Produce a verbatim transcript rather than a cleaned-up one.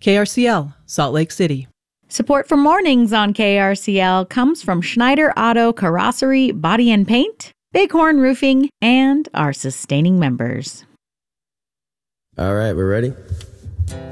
K R C L, Salt Lake City. Support for Mornings on K R C L comes from Schneider Auto Carrossery Body and Paint, Bighorn Roofing, and our sustaining members. All right, we're ready?